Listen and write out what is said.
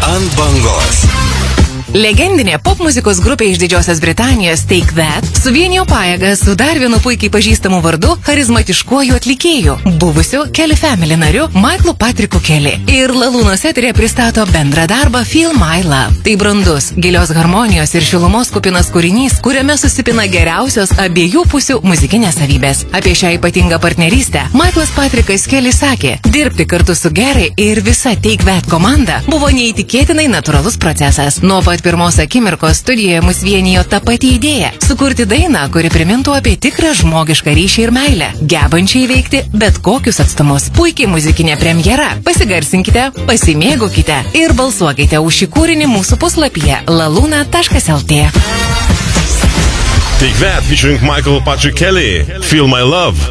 Ant bangos. Legendinė popmuzikos grupė iš Didžiosios Britanijos Take That suvienijo pajėgas su dar vienu puikiai pažįstamu vardu charizmatiškuoju atlikėju, buvusiu Kelly Family nariu Michaelu Patricku Kelly. Ir Lalūnos eterė pristato bendrą darbą Feel My Love. Tai brandus, gilios harmonijos ir šilumos kupinas kūrinys, kuriame susipina geriausios abiejų pusių muzikinės savybės. Apie šią ypatingą partnerystę Michaelas Patrickas Kelly sakė, dirbti kartu su Gary ir visa Take That komanda buvo neįtikėtinai natūralus procesas. Nuo pat pirmos akimirkos studijoje mus vienijo ta pati idėja – sukurti dainą, kuri primintų apie tikrą žmogišką ryšį ir meilę, gebančią įveikti bet kokius atstumus. Puikiai muzikinė premjera. Pasigarsinkite, pasimėgaukite ir balsuokite už šį kūrinį mūsų puslapyje laluna.lt. Take That featuring Michael Patrick Kelly. Feel My Love.